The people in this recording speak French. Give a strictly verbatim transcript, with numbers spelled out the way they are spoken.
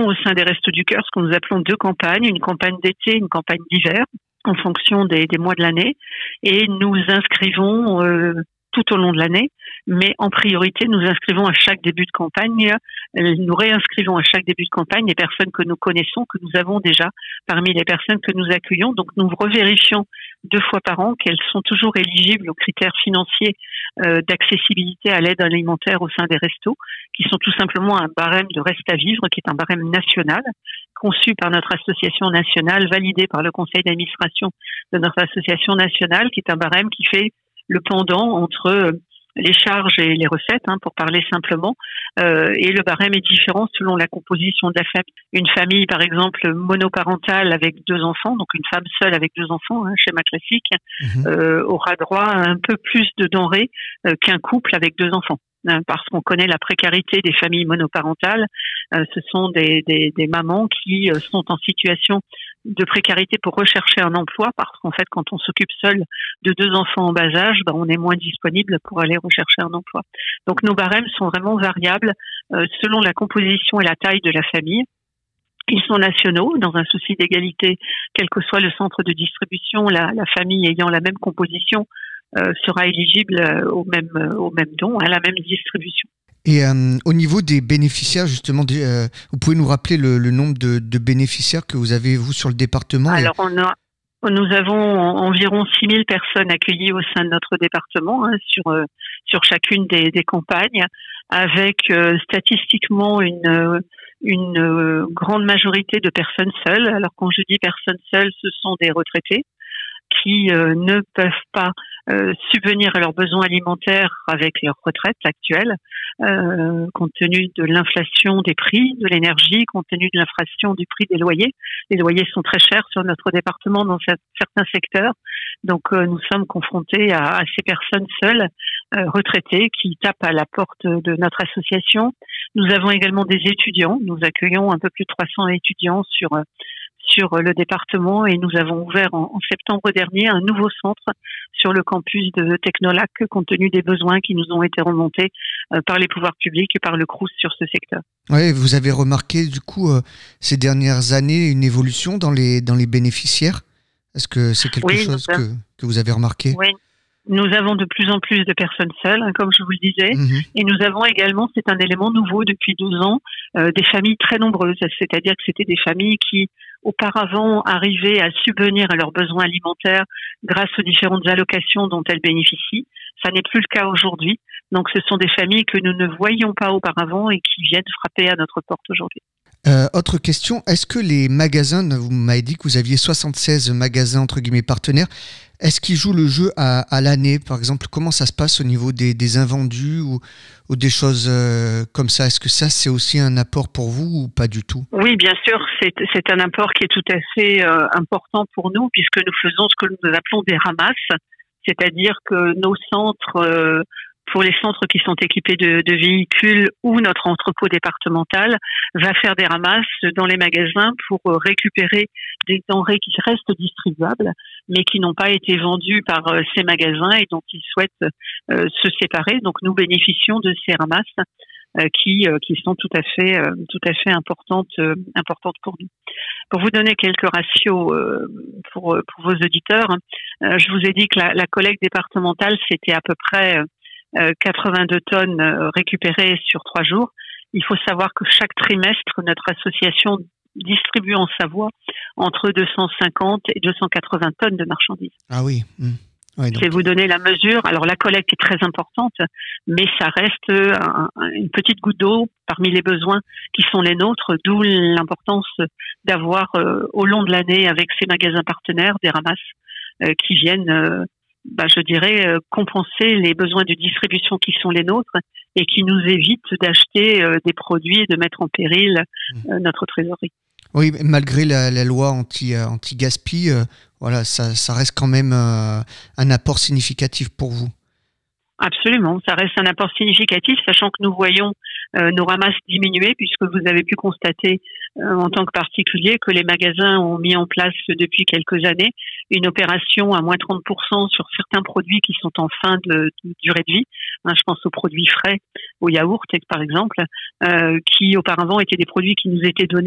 au sein des Restos du Cœur ce que nous appelons deux campagnes, une campagne d'été, une campagne d'hiver, en fonction des, des mois de l'année. Et nous inscrivons euh, tout au long de l'année, mais en priorité, nous inscrivons à chaque début de campagne, nous réinscrivons à chaque début de campagne les personnes que nous connaissons, que nous avons déjà parmi les personnes que nous accueillons. Donc, nous revérifions deux fois par an qu'elles sont toujours éligibles aux critères financiers euh, d'accessibilité à l'aide alimentaire au sein des restos, qui sont tout simplement un barème de reste à vivre, qui est un barème national, conçu par notre association nationale, validé par le conseil d'administration de notre association nationale, qui est un barème qui fait le pendant entre les charges et les recettes, hein, pour parler simplement, euh, et le barème est différent selon la composition de la famille. Une famille, par exemple, monoparentale avec deux enfants, donc une femme seule avec deux enfants, hein, schéma classique, mmh. euh, aura droit à un peu plus de denrées euh, qu'un couple avec deux enfants. Parce qu'on connaît la précarité des familles monoparentales. Euh, ce sont des, des, des mamans qui euh, sont en situation de précarité pour rechercher un emploi, parce qu'en fait, quand on s'occupe seul de deux enfants en bas âge, ben, on est moins disponible pour aller rechercher un emploi. Donc nos barèmes sont vraiment variables euh, selon la composition et la taille de la famille. Ils sont nationaux, dans un souci d'égalité, quel que soit le centre de distribution, la, la famille ayant la même composition Euh, sera éligible euh, au même euh, au même don, à la même distribution. Et euh, au niveau des bénéficiaires, justement, des, euh, vous pouvez nous rappeler le, le nombre de, de bénéficiaires que vous avez, vous, sur le département? Alors, on a, nous avons environ six mille personnes accueillies au sein de notre département, hein, sur, euh, sur chacune des, des campagnes, avec euh, statistiquement une, une euh, grande majorité de personnes seules. Alors, quand je dis personnes seules, ce sont des retraités qui euh, ne peuvent pas euh, subvenir à leurs besoins alimentaires avec leur retraite actuelle, euh, compte tenu de l'inflation des prix de l'énergie, compte tenu de l'inflation du prix des loyers. Les loyers sont très chers sur notre département dans certains secteurs. Donc, euh, nous sommes confrontés à, à ces personnes seules, euh, retraitées, qui tapent à la porte de notre association. Nous avons également des étudiants. Nous accueillons un peu plus de trois cents étudiants sur sur le département, et nous avons ouvert en, en septembre dernier un nouveau centre sur le campus de Technolac, compte tenu des besoins qui nous ont été remontés euh, par les pouvoirs publics et par le Crous sur ce secteur. Oui, vous avez remarqué du coup euh, ces dernières années une évolution dans les dans les bénéficiaires? Est-ce que c'est quelque oui, chose que, que vous avez remarqué? Oui. Nous avons de plus en plus de personnes seules, hein, comme je vous le disais, mmh. et nous avons également, c'est un élément nouveau depuis deux ans, euh, des familles très nombreuses, c'est-à-dire que c'était des familles qui auparavant arrivaient à subvenir à leurs besoins alimentaires grâce aux différentes allocations dont elles bénéficient. Ça n'est plus le cas aujourd'hui, donc ce sont des familles que nous ne voyions pas auparavant et qui viennent frapper à notre porte aujourd'hui. Euh, autre question, est-ce que les magasins, vous m'avez dit que vous aviez soixante-seize magasins entre guillemets partenaires, est-ce qu'ils jouent le jeu à, à l'année, par exemple? Comment ça se passe au niveau des, des invendus ou, ou des choses euh, comme ça? Est-ce que ça, c'est aussi un apport pour vous ou pas du tout? Oui, bien sûr, c'est, c'est un apport qui est tout à fait euh, important pour nous, puisque nous faisons ce que nous appelons des ramasses, c'est-à-dire que nos centres... Euh, pour les centres qui sont équipés de, de véhicules ou notre entrepôt départemental va faire des ramasses dans les magasins pour récupérer des denrées qui restent distribuables mais qui n'ont pas été vendues par ces magasins et dont ils souhaitent euh, se séparer. Donc nous bénéficions de ces ramasses euh, qui, euh, qui sont tout à fait, euh, tout à fait importantes, euh, importantes pour nous. Pour vous donner quelques ratios euh, pour, pour vos auditeurs, euh, je vous ai dit que la, la collecte départementale, c'était à peu près... Euh, quatre-vingt-deux tonnes récupérées sur trois jours. Il faut savoir que chaque trimestre, notre association distribue en Savoie entre deux cent cinquante et deux cent quatre-vingts tonnes de marchandises. Ah oui. Mmh. Ouais, donc... Je vais vous donner la mesure. Alors la collecte est très importante, mais ça reste un, une petite goutte d'eau parmi les besoins qui sont les nôtres, d'où l'importance d'avoir euh, au long de l'année avec ces magasins partenaires des ramasses euh, qui viennent euh, Bah, je dirais, euh, compenser les besoins de distribution qui sont les nôtres et qui nous évitent d'acheter euh, des produits et de mettre en péril euh, notre trésorerie. Oui, malgré la, la loi anti, euh, anti-gaspi, euh, voilà, ça, ça reste quand même euh, un apport significatif pour vous. Absolument, ça reste un apport significatif, sachant que nous voyons euh, nos ramasses diminuer, puisque vous avez pu constater euh, en tant que particulier que les magasins ont mis en place depuis quelques années une opération à moins trente pour cent sur certains produits qui sont en fin de, de durée de vie. Hein, je pense aux produits frais, aux yaourts par exemple, euh, qui auparavant étaient des produits qui nous étaient donnés